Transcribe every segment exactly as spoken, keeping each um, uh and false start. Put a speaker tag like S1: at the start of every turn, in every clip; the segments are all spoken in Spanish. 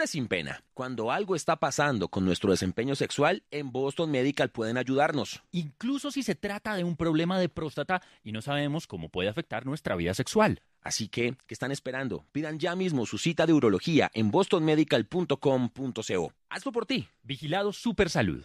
S1: Llore sin pena. Cuando algo está pasando con nuestro desempeño sexual, en Boston Medical pueden ayudarnos.
S2: Incluso si se trata de un problema de próstata y no sabemos cómo puede afectar nuestra vida sexual.
S1: Así que, ¿qué están esperando? Pidan ya mismo su cita de urología en boston medical punto com punto co. Hazlo por ti.
S2: Vigilado Supersalud.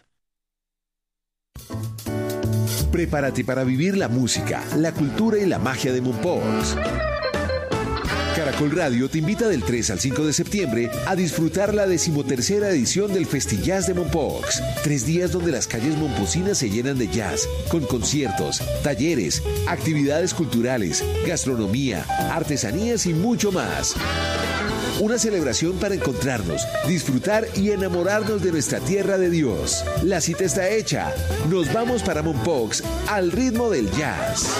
S3: Prepárate para vivir la música, la cultura y la magia de Mompox. Caracol Radio te invita del tres al cinco de septiembre a disfrutar la decimotercera edición del Festillas de Mompox. Tres días donde las calles momposinas se llenan de jazz, con conciertos, talleres, actividades culturales, gastronomía, artesanías y mucho más. Una celebración para encontrarnos, disfrutar y enamorarnos de nuestra tierra de Dios. La cita está hecha. Nos vamos para Mompox al ritmo del jazz.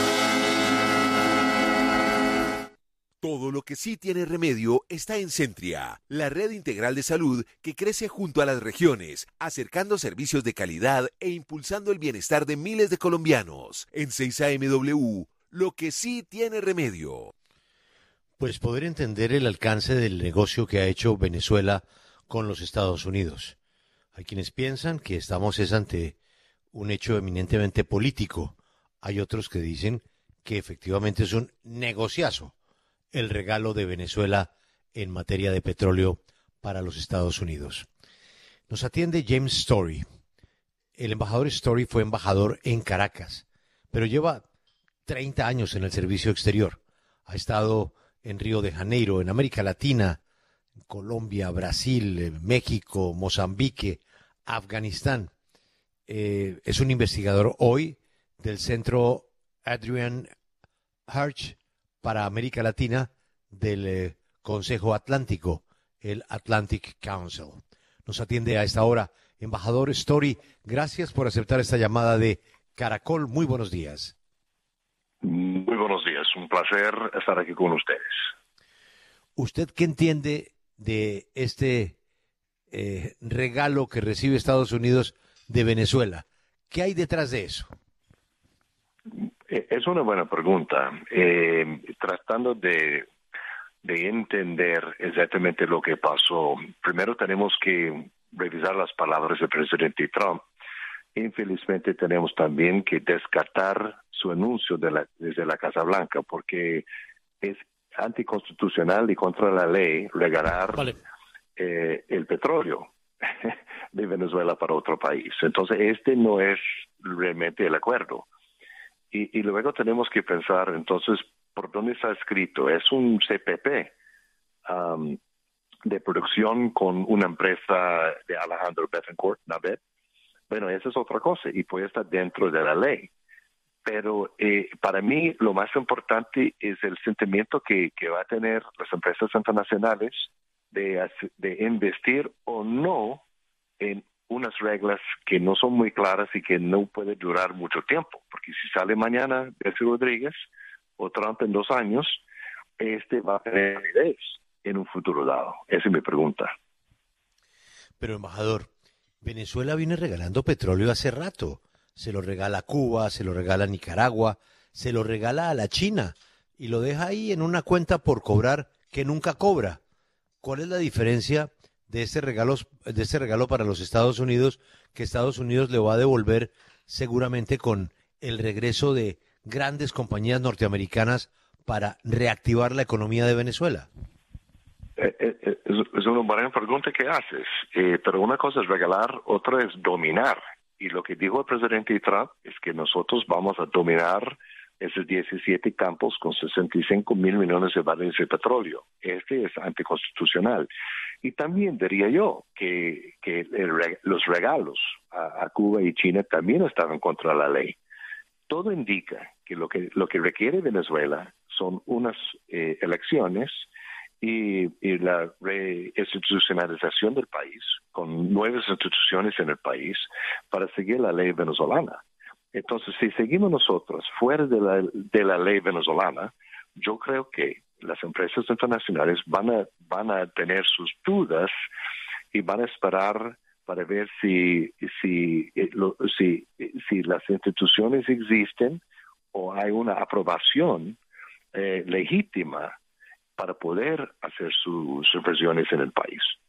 S3: Todo lo que sí tiene remedio está en Centria, la red integral de salud que crece junto a las regiones, acercando servicios de calidad e impulsando el bienestar de miles de colombianos. En seis A M W, lo que sí tiene remedio.
S4: Pues poder entender el alcance del negocio que ha hecho Venezuela con los Estados Unidos. Hay quienes piensan que estamos es ante un hecho eminentemente político. Hay otros que dicen que efectivamente es un negociazo el regalo de Venezuela en materia de petróleo para los Estados Unidos. Nos atiende James Story. El embajador Story fue embajador en Caracas, pero lleva treinta años en el servicio exterior. Ha estado en Río de Janeiro, en América Latina, en Colombia, Brasil, México, Mozambique, Afganistán. Eh, es un investigador hoy del Centro Adrian Hirsch para América Latina del eh, Consejo Atlántico, el Atlantic Council. Nos atiende a esta hora. Embajador Story, gracias por aceptar esta llamada de Caracol. Muy buenos días.
S5: Muy buenos días. Un placer estar aquí con ustedes.
S4: ¿Usted qué entiende de este eh, regalo que recibe Estados Unidos de Venezuela? ¿Qué hay detrás de eso?
S5: Es una buena pregunta. Eh, tratando de, de entender exactamente lo que pasó, primero tenemos que revisar las palabras del presidente Trump. Infelizmente tenemos también que descartar su anuncio de la, desde la Casa Blanca, porque es anticonstitucional y contra la ley regalar vale. eh, el petróleo de Venezuela para otro país. Entonces este no es realmente el acuerdo. Y, y luego tenemos que pensar, entonces, ¿por dónde está escrito? Es un C P P um, de producción con una empresa de Alejandro Betancourt, Navet. Bueno, esa es otra cosa y puede estar dentro de la ley. Pero eh, para mí lo más importante es el sentimiento que, que va a tener las empresas internacionales de, de investir o no en unas reglas que no son muy claras y que no puede durar mucho tiempo, porque si sale mañana Delcy Rodríguez o Trump en dos años, este va a tener validez en un futuro dado. Esa es mi pregunta.
S4: Pero, embajador, Venezuela viene regalando petróleo hace rato. Se lo regala a Cuba, se lo regala a Nicaragua, se lo regala a la China y lo deja ahí en una cuenta por cobrar que nunca cobra. ¿Cuál es la diferencia de este regalo, de este regalo para los Estados Unidos, que Estados Unidos le va a devolver seguramente con el regreso de grandes compañías norteamericanas para reactivar la economía de Venezuela?
S5: Eh, eh, es, es una buena pregunta que haces, eh, pero una cosa es regalar, otra es dominar. Y lo que dijo el presidente Trump es que nosotros vamos a dominar esos diecisiete campos con sesenta y cinco mil millones de barriles de petróleo. Este es anticonstitucional. Y también diría yo que, que el, los regalos a, a Cuba y China también estaban contra la ley. Todo indica que lo que, lo que requiere Venezuela son unas eh, elecciones y, y la reinstitucionalización del país, con nuevas instituciones en el país, para seguir la ley venezolana. Entonces, si seguimos nosotros fuera de la, de la ley venezolana, yo creo que las empresas internacionales van a, van a tener sus dudas y van a esperar para ver si, si, si, si las instituciones existen o hay una aprobación eh, legítima para poder hacer sus inversiones en el país.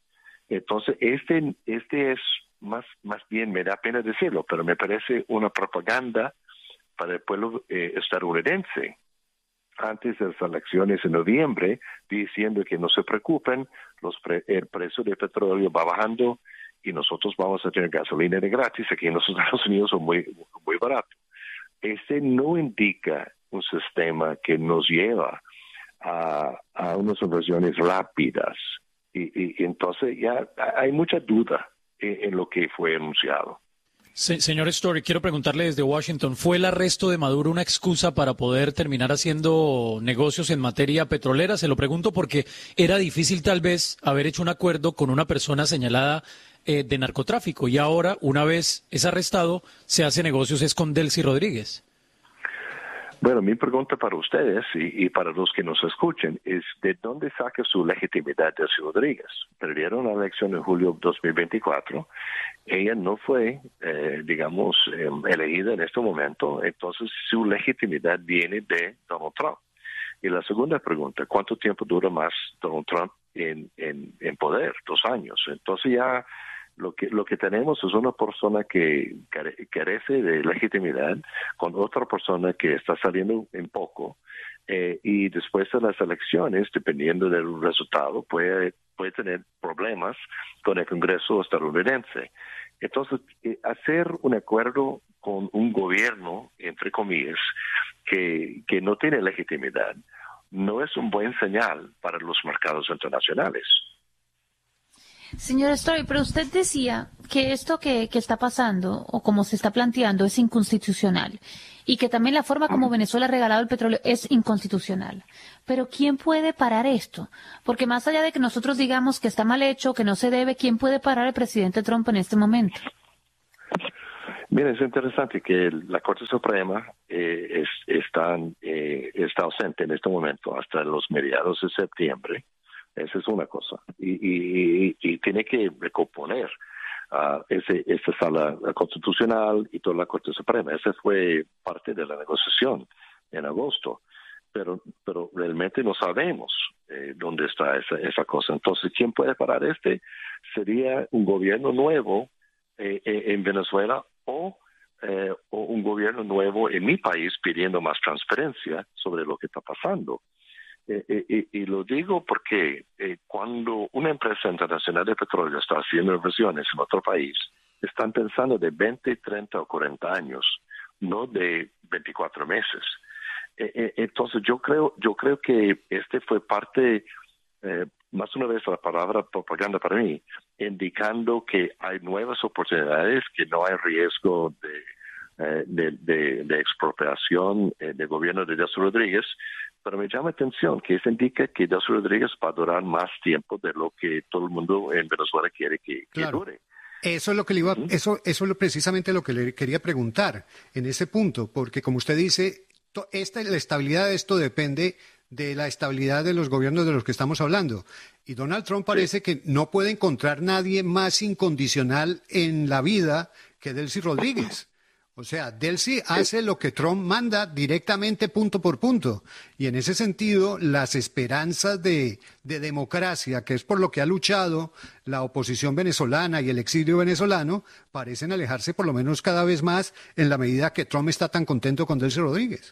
S5: Entonces, este, este es más, más bien, me da pena decirlo, pero me parece una propaganda para el pueblo eh, estadounidense antes de las elecciones en noviembre, diciendo que no se preocupen, los pre- el precio del petróleo va bajando y nosotros vamos a tener gasolina de gratis. Aquí en los Estados Unidos son muy, muy baratos. Este no indica un sistema que nos lleva a, a unas inversiones rápidas. Y, y, y entonces ya hay mucha duda en, en lo que fue anunciado.
S6: Se, señor Story, quiero preguntarle desde Washington, ¿fue el arresto de Maduro una excusa para poder terminar haciendo negocios en materia petrolera? Se lo pregunto porque era difícil tal vez haber hecho un acuerdo con una persona señalada eh, de narcotráfico y ahora, una vez es arrestado, se hace negocios es con Delcy Rodríguez.
S5: Bueno, mi pregunta para ustedes y, y para los que nos escuchen es ¿de dónde saca su legitimidad Delcy Rodríguez? Perdieron la elección en julio de dos mil veinticuatro. Ella no fue, eh, digamos, eh, elegida en este momento, entonces su legitimidad viene de Donald Trump. Y la segunda pregunta, ¿cuánto tiempo dura más Donald Trump en, en, en poder? Dos años. Entonces ya lo que lo que tenemos es una persona que care, carece de legitimidad con otra persona que está saliendo en poco eh, y después de las elecciones, dependiendo del resultado, puede puede tener problemas con el Congreso estadounidense. Entonces, eh, hacer un acuerdo con un gobierno, entre comillas, que, que no tiene legitimidad, no es un buen señal para los mercados internacionales.
S7: Señor Story, pero usted decía que esto que, que está pasando o como se está planteando es inconstitucional y que también la forma como Venezuela ha regalado el petróleo es inconstitucional. Pero ¿quién puede parar esto? Porque más allá de que nosotros digamos que está mal hecho, que no se debe, ¿quién puede parar al presidente Trump en este momento?
S5: Mira, es interesante que la Corte Suprema eh, es, está, eh, está ausente en este momento hasta los mediados de septiembre. Esa es una cosa. Y, y, y, y tiene que recomponer uh, ese, esa sala constitucional y toda la Corte Suprema. Esa fue parte de la negociación en agosto. Pero, pero realmente no sabemos eh, dónde está esa, esa cosa. Entonces, ¿quién puede parar este? Sería un gobierno nuevo eh, eh, en Venezuela o, eh, o un gobierno nuevo en mi país pidiendo más transparencia sobre lo que está pasando. Eh, eh, y lo digo porque eh, cuando una empresa internacional de petróleo está haciendo inversiones en otro país, están pensando de veinte, treinta o cuarenta años, no de veinticuatro meses. Eh, eh, entonces yo creo, yo creo que este fue parte, eh, más una vez la palabra propaganda para mí, indicando que hay nuevas oportunidades, que no hay riesgo de, eh, de, de, de expropiación eh, del gobierno de Delcy Rodríguez. Pero me llama la atención que eso indica que Delcy Rodríguez va a durar más tiempo de lo que todo el mundo en Venezuela quiere que, que
S8: claro.
S5: dure.
S8: Eso es lo que le iba, uh-huh. eso, eso es precisamente lo que le quería preguntar en ese punto, porque como usted dice, to, esta, la estabilidad de esto depende de la estabilidad de los gobiernos de los que estamos hablando. Y Donald Trump parece sí. que no puede encontrar nadie más incondicional en la vida que Delcy Rodríguez. O sea, Delcy hace lo que Trump manda directamente punto por punto. Y en ese sentido, las esperanzas de, de democracia, que es por lo que ha luchado la oposición venezolana y el exilio venezolano, parecen alejarse por lo menos cada vez más en la medida que Trump está tan contento con Delcy Rodríguez.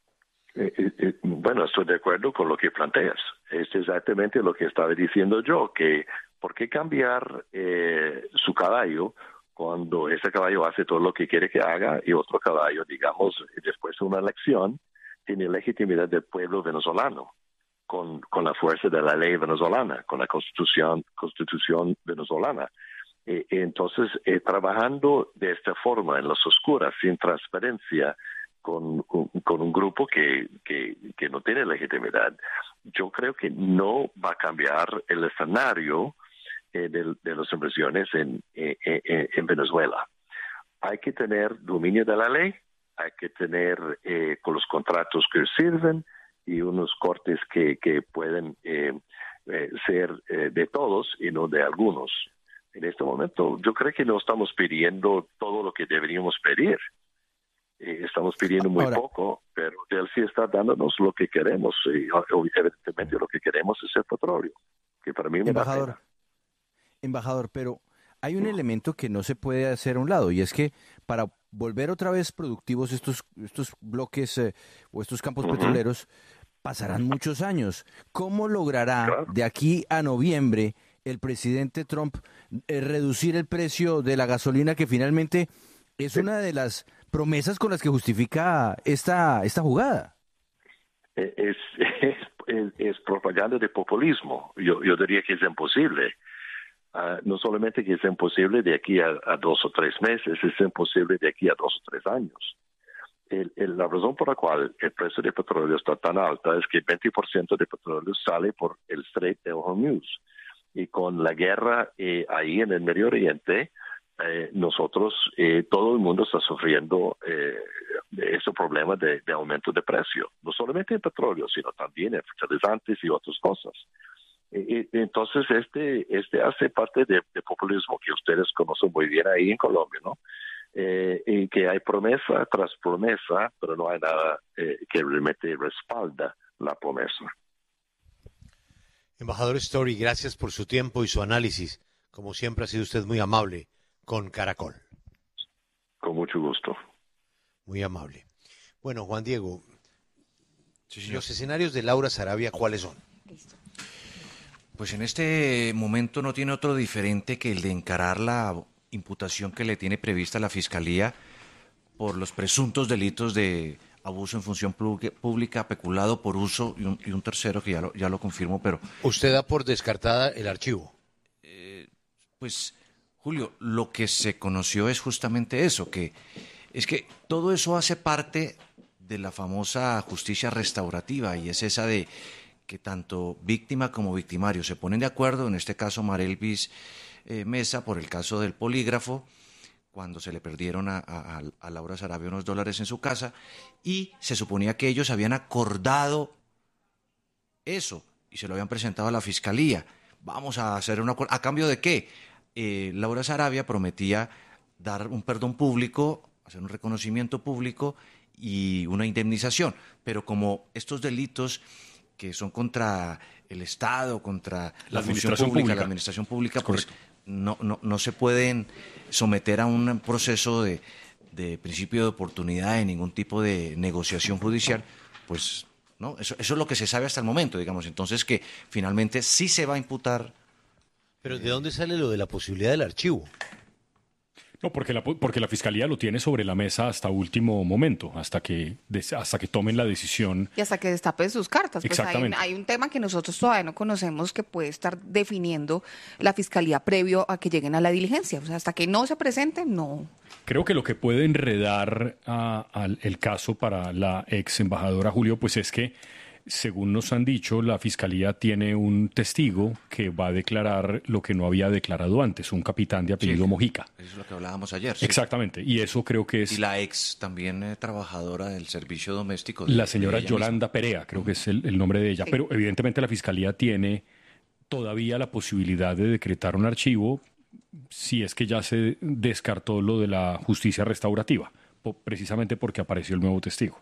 S5: Eh, eh, bueno, estoy de acuerdo con lo que planteas. Es exactamente lo que estaba diciendo yo, que ¿por qué cambiar eh, su caballo cuando ese caballo hace todo lo que quiere que haga y otro caballo, digamos, después de una elección, tiene legitimidad del pueblo venezolano, con, con la fuerza de la ley venezolana, con la constitución, constitución venezolana? Eh, entonces, eh, trabajando de esta forma, en las oscuras, sin transparencia, con, con, con un grupo que, que, que no tiene legitimidad, yo creo que no va a cambiar el escenario Eh, de, de las inversiones en, eh, eh, en Venezuela. Hay que tener dominio de la ley, hay que tener eh, con los contratos que sirven y unos cortes que, que pueden eh, eh, ser eh, de todos y no de algunos. En este momento yo creo que no estamos pidiendo todo lo que deberíamos pedir. Eh, estamos pidiendo muy Ahora, poco, pero él sí está dándonos lo que queremos y evidentemente lo que queremos es el petróleo, que para mí me da pena.
S9: Embajador, pero hay un elemento que no se puede hacer a un lado, y es que para volver otra vez productivos estos, estos bloques eh, o estos campos uh-huh. petroleros, pasarán muchos años. ¿Cómo logrará claro. de aquí a noviembre el presidente Trump eh, reducir el precio de la gasolina, que finalmente es una de las promesas con las que justifica esta, esta jugada?
S5: Es, es, es, es propaganda de populismo. Yo, yo diría que es imposible. Uh, no solamente que es imposible de aquí a, a dos o tres meses, es imposible de aquí a dos o tres años. El, el, la razón por la cual el precio de petróleo está tan alta es que veinte por ciento de petróleo sale por el Strait de Hormuz. Y con la guerra eh, ahí en el Medio Oriente, eh, nosotros, eh, todo el mundo está sufriendo eh, ese problema de, de aumento de precio. No solamente en petróleo, sino también en fertilizantes y otras cosas. Y, entonces, este este hace parte de, de populismo que ustedes conocen muy bien ahí en Colombia, ¿no? Eh, y que hay promesa tras promesa, pero no hay nada eh, que realmente respalda la promesa.
S4: Embajador Story, gracias por su tiempo y su análisis. Como siempre, ha sido usted muy amable con Caracol.
S5: Con mucho gusto.
S4: Muy amable. Bueno, Juan Diego, sí, los escenarios de Laura Sarabia, ¿cuáles son?
S10: Listo. Pues en este momento no tiene otro diferente que el de encarar la imputación que le tiene prevista la Fiscalía por los presuntos delitos de abuso en función pública, peculado por uso y un, y un tercero que ya lo, ya lo confirmo, pero...
S4: ¿Usted da por descartada el archivo?
S10: Eh, pues, Julio, lo que se conoció es justamente eso, que es que todo eso hace parte de la famosa justicia restaurativa, y es esa de que tanto víctima como victimario se ponen de acuerdo, en este caso Marelvis eh, Mesa, por el caso del polígrafo, cuando se le perdieron a, a, a Laura Sarabia unos dólares en su casa, y se suponía que ellos habían acordado eso, y se lo habían presentado a la Fiscalía. Vamos a hacer un acuerdo. ¿A cambio de qué? Eh, Laura Sarabia prometía dar un perdón público, hacer un reconocimiento público y una indemnización, pero como estos delitos que son contra el Estado, contra la, la función pública, pública, la administración pública, pues no, no, no se pueden someter a un proceso de, de principio de oportunidad, de ningún tipo de negociación judicial, pues no, eso, eso es lo que se sabe hasta el momento, digamos. Entonces que finalmente sí se va a imputar.
S4: Pero ¿de dónde sale lo de la posibilidad del archivo?
S11: No, porque la, porque la Fiscalía lo tiene sobre la mesa hasta último momento, hasta que, hasta que tomen la decisión.
S12: Y hasta que destapen sus cartas. Pues
S11: Exactamente.
S12: Hay, hay un tema que nosotros todavía no conocemos que puede estar definiendo la Fiscalía previo a que lleguen a la diligencia. O sea, hasta que no se presenten, no.
S11: Creo que lo que puede enredar a, a el caso para la ex embajadora Julio, pues es que, según nos han dicho, la Fiscalía tiene un testigo que va a declarar lo que no había declarado antes, un capitán de apellido
S10: sí,
S11: Mojica.
S10: Eso es lo que hablábamos ayer. Sí.
S11: Exactamente, y eso creo que es...
S10: Y la ex también eh, trabajadora del servicio doméstico. De,
S11: la señora Yolanda
S10: misma.
S11: Perea, creo que es el, el nombre de ella, sí. Pero evidentemente la Fiscalía tiene todavía la posibilidad de decretar un archivo si es que ya se descartó lo de la justicia restaurativa, precisamente porque apareció el nuevo testigo.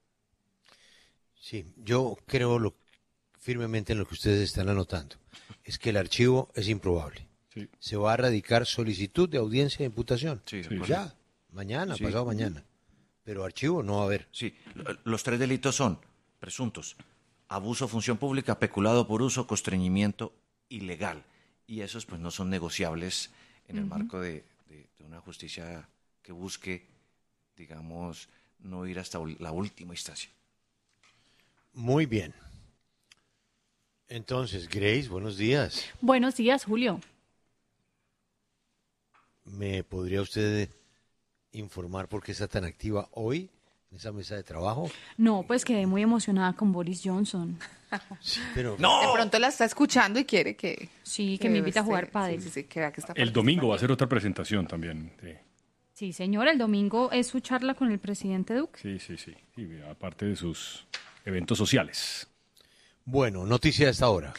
S4: Sí, yo creo lo, firmemente en lo que ustedes están anotando. Es que el archivo es improbable. Sí. Se va a radicar solicitud de audiencia de imputación.
S10: Sí, sí.
S4: Ya, mañana, sí. pasado mañana. Pero archivo no va a haber.
S10: Sí, los tres delitos son presuntos: abuso de función pública, peculado por uso, constreñimiento ilegal. Y esos pues no son negociables en el uh-huh. marco de, de, de una justicia que busque, digamos, no ir hasta la última instancia.
S4: Muy bien. Entonces, Grace, buenos días.
S13: Buenos días, Julio.
S4: ¿Me podría usted informar por qué está tan activa hoy en esa mesa de trabajo?
S13: No, pues quedé muy emocionada con Boris Johnson.
S4: Sí, pero...
S12: ¡No! De pronto la está escuchando y quiere que...
S13: Sí, que me invite a jugar pádel.
S12: Sí, sí, sí, que vea que está
S11: el domingo va a ser otra presentación también. Sí.
S13: Sí, señor, el domingo es su charla con el presidente Duque.
S11: Sí, sí, sí. Y aparte de sus eventos sociales.
S4: Bueno, noticia de esta hora.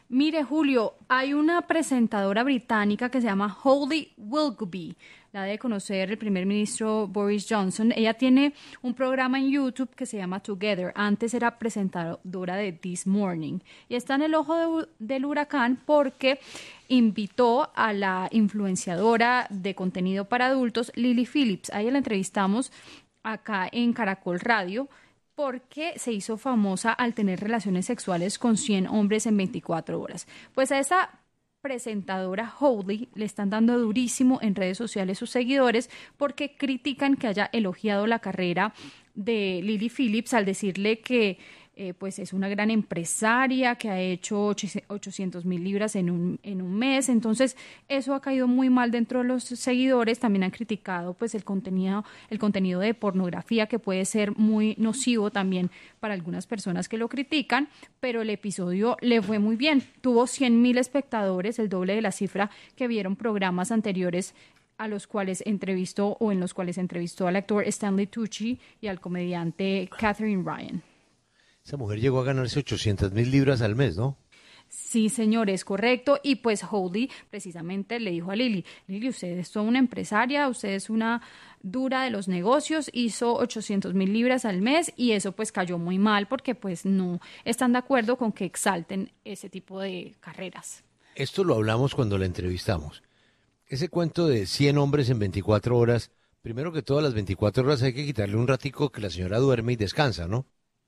S13: Mire, Julio, hay una presentadora británica que se llama Holly Willoughby. La debe conocer el primer ministro Boris Johnson. Ella tiene un programa en YouTube que se llama Together. Antes era presentadora de This Morning. Y está en el ojo de, del huracán porque invitó a la influenciadora de contenido para adultos, Lily Phillips. A ella la entrevistamos acá en Caracol Radio, porque se hizo famosa al tener relaciones sexuales con cien hombres en veinticuatro horas. Pues a esa presentadora Holly le están dando durísimo en redes sociales sus seguidores porque critican que haya elogiado la carrera de Lily Phillips al decirle que eh, pues es una gran empresaria que ha hecho ochocientos mil libras en un, en un mes. Entonces eso ha caído muy mal dentro de los seguidores. También han criticado pues el contenido, el contenido de pornografía, que puede ser muy nocivo también para algunas personas que lo critican, pero el episodio le fue muy bien. Tuvo cien mil espectadores, el doble de la cifra que vieron programas anteriores a los cuales entrevistó o en los cuales entrevistó al actor Stanley Tucci y al comediante Catherine Ryan.
S4: Esa mujer llegó a ganarse ochocientas mil libras al mes, ¿no?
S13: Sí, señor, es correcto. Y pues Holly precisamente le dijo a Lily, Lily, usted es toda una empresaria, usted es una dura de los negocios, hizo ochocientos mil libras al mes y eso pues cayó muy mal porque pues no están de acuerdo con que exalten ese tipo de carreras.
S4: Esto lo hablamos cuando la entrevistamos. Ese cuento de cien hombres en veinticuatro horas, primero que todas las veinticuatro horas hay que quitarle un ratico que la señora duerme y descansa, ¿no?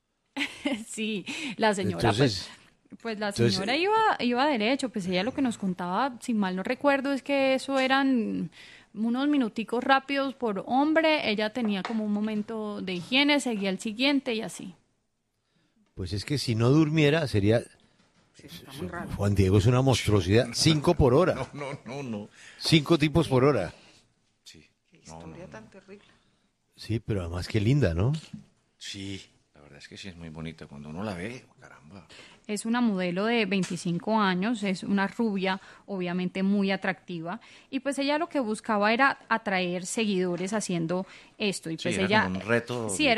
S13: Sí, la señora
S4: Entonces,
S13: pues, pues la señora
S4: entonces,
S13: iba, iba derecho, pues ella lo que nos contaba, si mal no recuerdo, es que eso eran unos minuticos rápidos por hombre, ella tenía como un momento de higiene, seguía el siguiente y así.
S4: Pues es que si no durmiera sería...
S12: Sí, está muy raro.
S4: Juan Diego es una monstruosidad, cinco por hora.
S10: No, no, no, no.
S4: Cinco tipos por hora.
S10: Sí.
S12: Qué historia tan terrible.
S4: Sí, pero además qué linda, ¿no?
S10: Sí, la verdad es que sí es muy bonita. Cuando uno la ve, caramba.
S13: Es una modelo de veinticinco años, es una rubia, obviamente muy atractiva, y pues ella lo que buscaba era atraer seguidores haciendo esto. Y
S10: Sí,
S13: pues
S10: era
S13: ella,
S10: como un reto
S13: sí,
S10: de
S13: era